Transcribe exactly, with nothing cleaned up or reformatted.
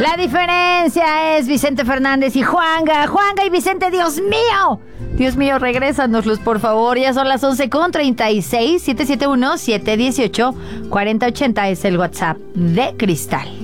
La diferencia es Vicente Fernández y Juanga. Juanga y Vicente, Dios mío. Dios mío, regrésanoslos, por favor. Ya son las once con treinta y seis. siete siete uno, siete uno ocho, cuatro cero ocho cero es el WhatsApp de Cristal.